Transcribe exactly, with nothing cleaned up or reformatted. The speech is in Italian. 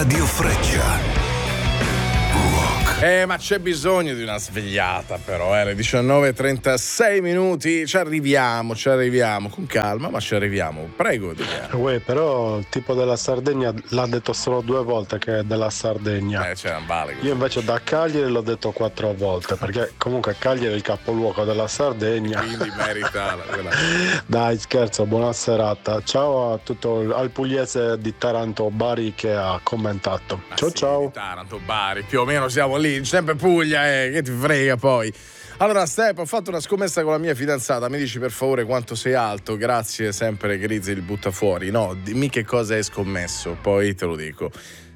Radio Freccia. Eh, ma c'è bisogno di una svegliata però, eh, alle diciannove e trentasei minuti, ci arriviamo, ci arriviamo, con calma, ma ci arriviamo. Prego, Diana. Uè, però il tipo della Sardegna l'ha detto solo due volte che è della Sardegna. Eh, c'è un vale. Io invece da Cagliari l'ho detto quattro volte, perché comunque Cagliari è il capoluogo della Sardegna. Quindi merita quella... Dai, scherzo, buona serata. Ciao a tutto al pugliese di Taranto Bari che ha commentato. Ma ciao sì, ciao. Taranto, Bari, più o meno siamo lì, sempre Puglia, eh, che ti frega poi. Allora, Step, ho fatto una scommessa con la mia fidanzata. Mi dici per favore quanto sei alto? Grazie, sempre Grizzi il butta fuori. No, dimmi che cosa hai scommesso, poi te lo dico.